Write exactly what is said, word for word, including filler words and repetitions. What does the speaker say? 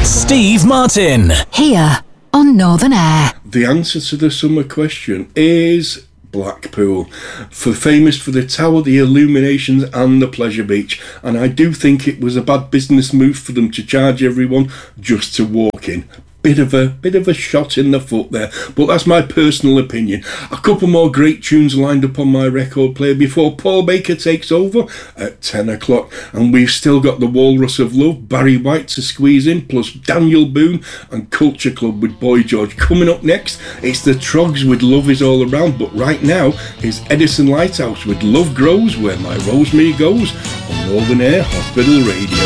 Steve Martin. Here on Northern Air. The answer to the summer question is Blackpool, for famous for the tower, the illuminations and the pleasure beach. And I do think it was a bad business move for them to charge everyone just to walk in. Bit of a bit of a shot in the foot there, but that's my personal opinion. A couple more great tunes lined up on my record player before Paul Baker takes over at ten o'clock, and we've still got the Walrus of Love, Barry White to squeeze in, plus Daniel Boone and Culture Club with Boy George. Coming up next, it's the Trogs with Love Is All Around, but right now is Edison Lighthouse with Love Grows Where My Rosemary Goes on Northern Air Hospital Radio.